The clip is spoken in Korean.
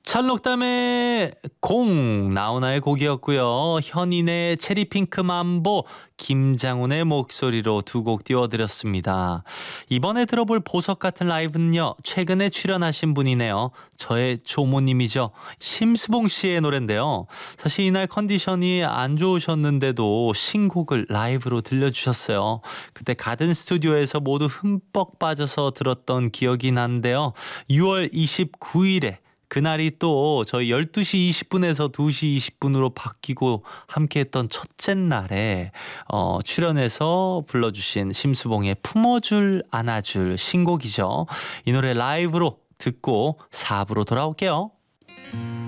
찰록담의 공 나훈아의 곡이었고요. 현인의 체리핑크 맘보, 김장훈의 목소리로 두 곡 띄워드렸습니다. 이번에 들어볼 보석 같은 라이브는요, 최근에 출연하신 분이네요. 저의 조모님이죠. 심수봉 씨의 노래인데요. 사실 이날 컨디션이 안 좋으셨는데도 신곡을 라이브로 들려주셨어요. 그때 가든 스튜디오에서 모두 흠뻑 빠져서 들었던 기억이 나는데요. 6월 29일에 그날이 또 저희 12시 20분에서 2시 20분으로 바뀌고 함께했던 첫째 날에 출연해서 불러주신 심수봉의 품어줄 안아줄 신곡이죠. 이 노래 라이브로 듣고 4부로 돌아올게요.